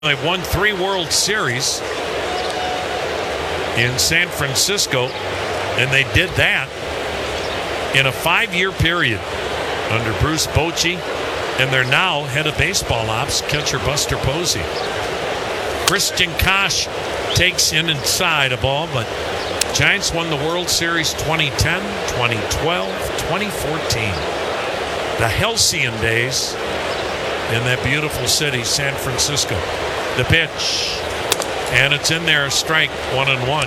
They've won 3 World Series in San Francisco, and they did that in a 5-year period under Bruce Bochy, and they're now head of baseball ops, catcher Buster Posey. Christian Koch takes inside a ball, but Giants won the World Series 2010, 2012, 2014. The halcyon days in that beautiful city, San Francisco. The pitch, and it's in there, a strike, 1-1.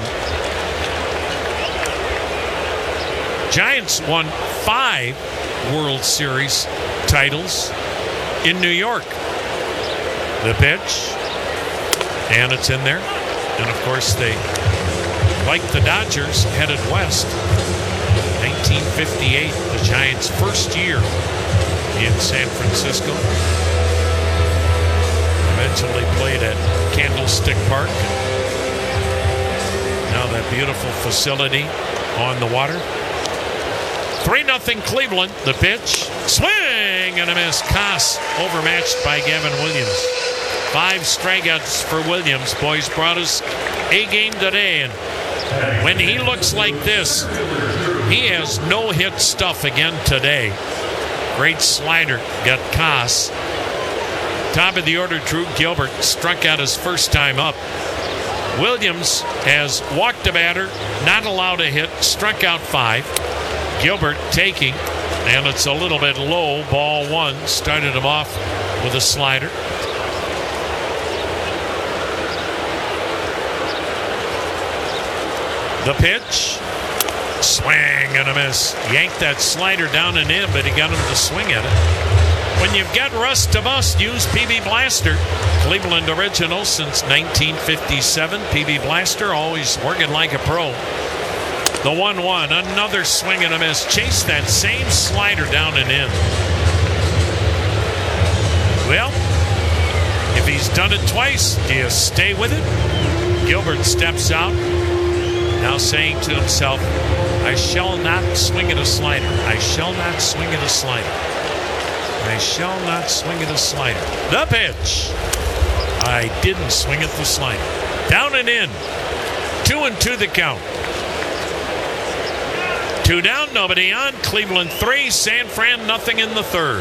Giants won 5 World Series titles in New York. The pitch, and it's in there. And of course, they, like the Dodgers, headed west. 1958, the Giants' first year in San Francisco. Eventually played at Candlestick Park. Now that beautiful facility on the water. 3-0 Cleveland. The pitch. Swing and a miss. Koss overmatched by Gavin Williams. 5 strikeouts for Williams. Boys brought us a game today. And when he looks like this, he has no-hit stuff again today. Great slider. Got Koss. Top of the order, Drew Gilbert struck out his first time up. Williams has walked a batter, not allowed a hit, struck out 5. Gilbert taking, and it's a little bit low. Ball 1. Started him off with a slider. The pitch. Swing and a miss. Yanked that slider down and in, but he got him to swing at it. When you've got rust to bust, use PB Blaster. Cleveland original since 1957. PB Blaster, always working like a pro. The 1-1, another swing and a miss. Chase that same slider down and in. Well, if he's done it twice, do you stay with it? Gilbert steps out, now saying to himself, I shall not swing at a slider. I shall not swing at a slider. I shall not swing at a slider. The pitch. I didn't swing at the slider. Down and in. 2-2 the count. 2 down, nobody on. Cleveland 3, San Fran nothing in the 3rd.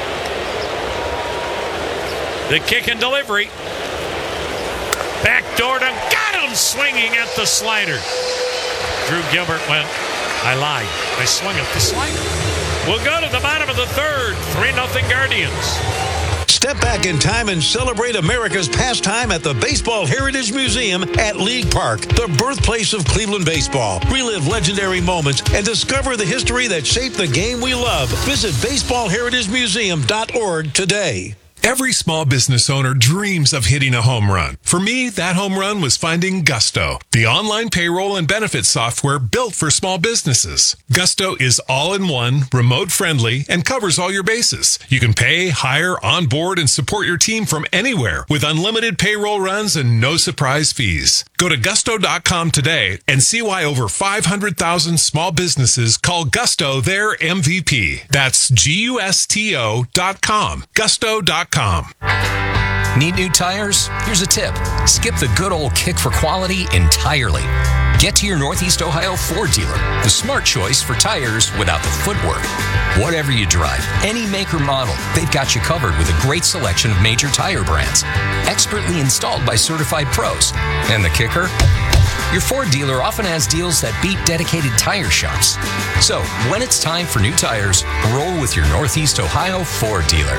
The kick and delivery. Backdoor to got him swinging at the slider. Drew Gilbert went, I lied. I swung at the slider. We'll go to the bottom of the 3rd. 3-0 Guardians. Step back in time and celebrate America's pastime at the Baseball Heritage Museum at League Park, the birthplace of Cleveland baseball. Relive legendary moments and discover the history that shaped the game we love. Visit baseballheritagemuseum.org today. Every small business owner dreams of hitting a home run. For me, that home run was finding Gusto, the online payroll and benefits software built for small businesses. Gusto is all-in-one, remote-friendly, and covers all your bases. You can pay, hire, onboard, and support your team from anywhere with unlimited payroll runs and no surprise fees. Go to gusto.com today and see why over 500,000 small businesses call Gusto their MVP. That's GUSTO.com. Gusto.com. Need new tires? Here's a tip. Skip the good old kick for quality entirely. Get to your Northeast Ohio Ford dealer, the smart choice for tires without the footwork. Whatever you drive, any make or model, they've got you covered with a great selection of major tire brands. Expertly installed by certified pros. And the kicker? Your Ford dealer often has deals that beat dedicated tire shops. So, when it's time for new tires, roll with your Northeast Ohio Ford dealer.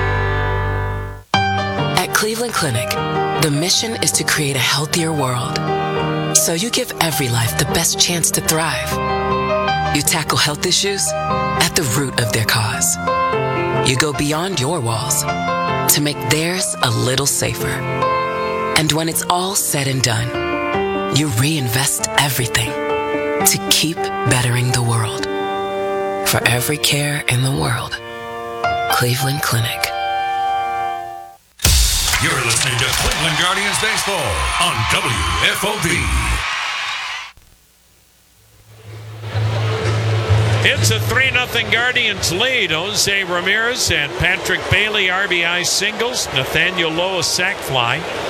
At Cleveland Clinic, the mission is to create a healthier world. So you give every life the best chance to thrive. You tackle health issues at the root of their cause. You go beyond your walls to make theirs a little safer. And when it's all said and done, you reinvest everything to keep bettering the world. For every care in the world, Cleveland Clinic. You're listening to Cleveland Guardians Baseball on WFOV. It's a 3-0 Guardians lead. Jose Ramirez and Patrick Bailey RBI singles. Nathaniel Lowe a sac fly.